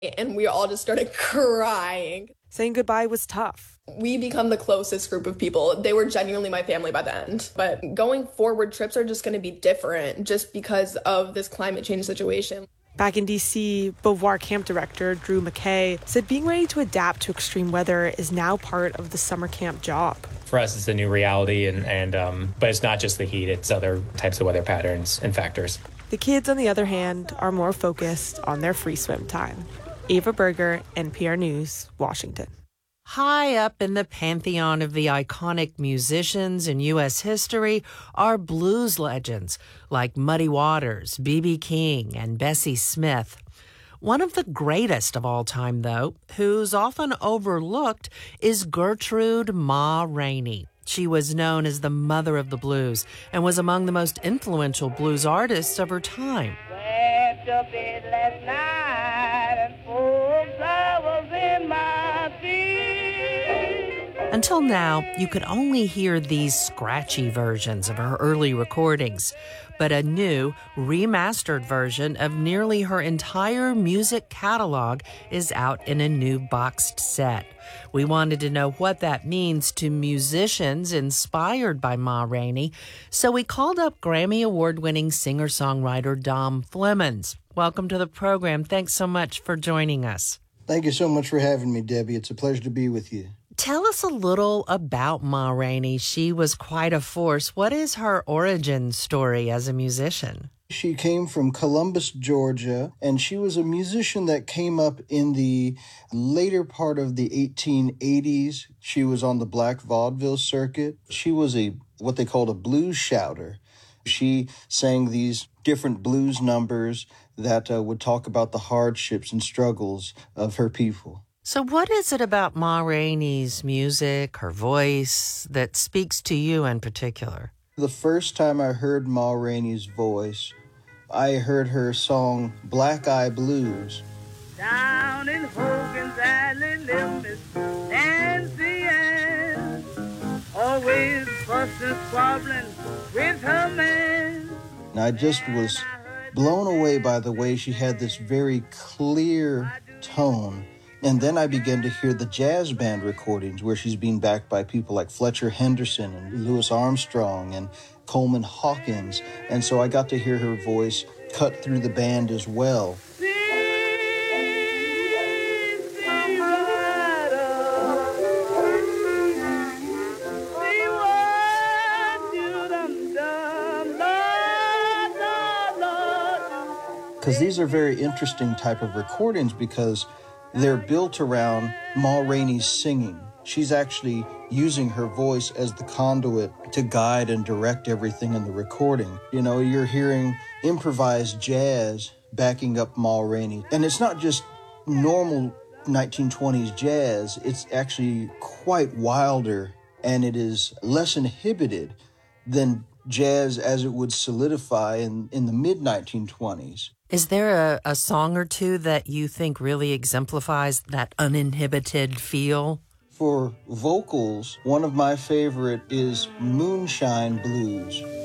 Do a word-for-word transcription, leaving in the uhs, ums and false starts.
And we all just started crying. Saying goodbye was tough. We become the closest group of people. They were genuinely my family by the end. But going forward, trips are just going to be different just because of this climate change situation. Back in D C, Beauvoir camp director Drew McKay said being ready to adapt to extreme weather is now part of the summer camp job. For us, it's a new reality, and, and um, but it's not just the heat, it's other types of weather patterns and factors. The kids, on the other hand, are more focused on their free swim time. Ava Berger, N P R News, Washington. High up in the pantheon of the iconic musicians in U S history are blues legends like Muddy Waters, B B King, and Bessie Smith. One of the greatest of all time, though, who's often overlooked, is Gertrude Ma Rainey. She was known as the mother of the blues and was among the most influential blues artists of her time. Went to bed last night and four flowers in my feet. Until now, you could only hear these scratchy versions of her early recordings, but a new, remastered version of nearly her entire music catalog is out in a new boxed set. We wanted to know what that means to musicians inspired by Ma Rainey, so we called up Grammy Award-winning singer-songwriter Dom Flemons. Welcome to the program. Thanks so much for joining us. Thank you so much for having me, Debbie. It's a pleasure to be with you. Tell us a little about Ma Rainey. She was quite a force. What is her origin story as a musician? She came from Columbus, Georgia, and she was a musician that came up in the later part of the eighteen eighties. She was on the black vaudeville circuit. She was a what they called a blues shouter. She sang these different blues numbers that uh, would talk about the hardships and struggles of her people. So what is it about Ma Rainey's music, her voice, that speaks to you in particular? The first time I heard Ma Rainey's voice, I heard her song Black Eye Blues. Down in Hogan's Alley, lived Miss Nancy Ann, always fussing, squabbling with her man. And I just was blown away by the way she had this very clear tone. And then I began to hear the jazz band recordings where she's being backed by people like Fletcher Henderson and Louis Armstrong and Coleman Hawkins. And so I got to hear her voice cut through the band as well. Because these are very interesting type of recordings because they're built around Ma Rainey's singing. She's actually using her voice as the conduit to guide and direct everything in the recording. You know, you're hearing improvised jazz backing up Ma Rainey. And it's not just normal nineteen twenties jazz. It's actually quite wilder, and it is less inhibited than jazz as it would solidify in, in the mid nineteen twenties. Is there a, a song or two that you think really exemplifies that uninhibited feel? For vocals, one of my favorite is Moonshine Blues.